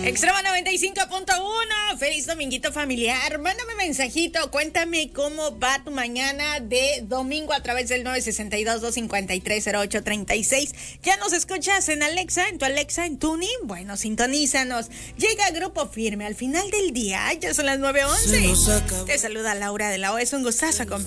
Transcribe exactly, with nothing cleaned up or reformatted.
Extrema noventa y cinco punto uno, feliz dominguito familiar. Mándame mensajito, cuéntame cómo va tu mañana de domingo a través del nueve seis dos, dos cinco tres, cero ocho tres seis. ¿Ya nos escuchas en Alexa, en tu Alexa, en Tuning? Bueno, sintonízanos. Llega Grupo Firme al final del día, ya son las nueve once. Te saluda Laura de la O, es un gustazo acompañarte.